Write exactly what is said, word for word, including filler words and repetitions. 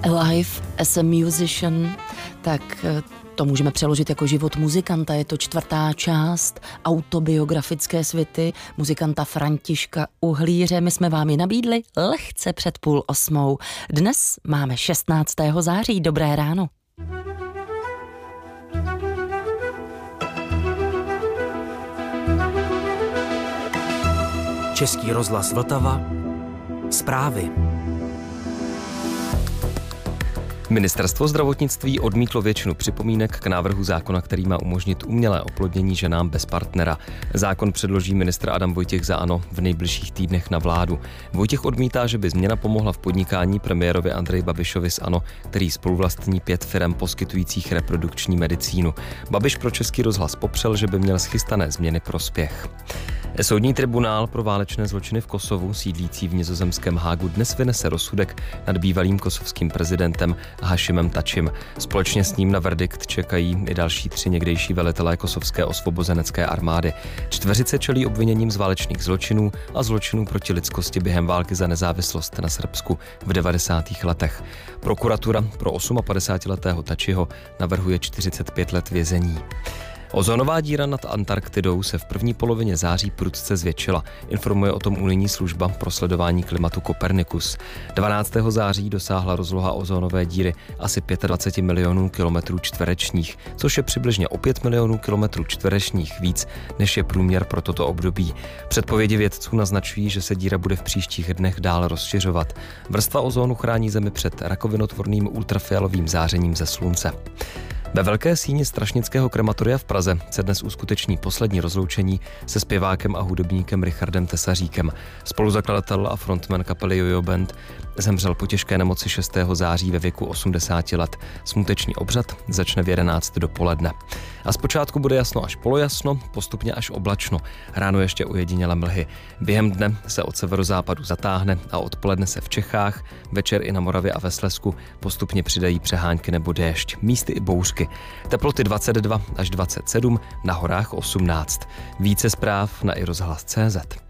Alive as a musician, tak to můžeme přeložit jako život muzikanta. Je to čtvrtá část autobiografické svity muzikanta Františka Uhlíře. My jsme vám ji nabídli lehce před půl osmou. Dnes máme šestnáctého září. Dobré ráno. Český rozhlas Vltava. Zprávy. Ministerstvo zdravotnictví odmítlo většinu připomínek k návrhu zákona, který má umožnit umělé oplodnění ženám bez partnera. Zákon předloží ministr Adam Vojtěch za ANO v nejbližších týdnech na vládu. Vojtěch odmítá, že by změna pomohla v podnikání premiérovi Andreji Babišovi z ANO, který spoluvlastní pět firem poskytujících reprodukční medicínu. Babiš pro Český rozhlas popřel, že by měl z chystané změny prospěch. Soudní tribunál pro válečné zločiny v Kosovu, sídlící v nizozemském Hágu, dnes vynese rozsudek nad bývalým kosovským prezidentem Hašimem Tačim. Společně s ním na verdikt čekají i další tři někdejší velitelé kosovské osvobozenecké armády. Čtveřice čelí obviněním z válečných zločinů a zločinů proti lidskosti během války za nezávislost na Srbsku v devadesátých letech. Prokuratura pro osmapadesátiletého Tačiho navrhuje čtyřicet pět let vězení. Ozonová díra nad Antarktidou se v první polovině září prudce zvětšila, informuje o tom unijní služba pro sledování klimatu Copernicus. dvanáctého září dosáhla rozloha ozonové díry asi dvacet pět milionů kilometrů čtverečních, což je přibližně o pět milionů kilometrů čtverečních víc, než je průměr pro toto období. Předpovědi vědců naznačují, že se díra bude v příštích dnech dál rozšiřovat. Vrstva ozónu chrání Zemi před rakovinotvorným ultrafialovým zářením ze slunce. Ve Velké síni Strašnického krematoria v Praze se dnes uskuteční poslední rozloučení se zpěvákem a hudebníkem Richardem Tesaříkem. Spoluzakladatel a frontman kapely Jojo Band zemřel po těžké nemoci šestého září ve věku osmdesáti let. Smuteční obřad začne v jedenáct dopoledne. A zpočátku bude jasno až polojasno, postupně až oblačno. Ráno ještě ojedinělé mlhy. Během dne se od severozápadu zatáhne a odpoledne se v Čechách, večer i na Moravě a ve Slezsku postupně přidají přehánky nebo déšť, místy i bouřky. Teploty dvacet dva až dvacet sedm, na horách osmnáct. Více zpráv na i rozhlas tečka cé zet.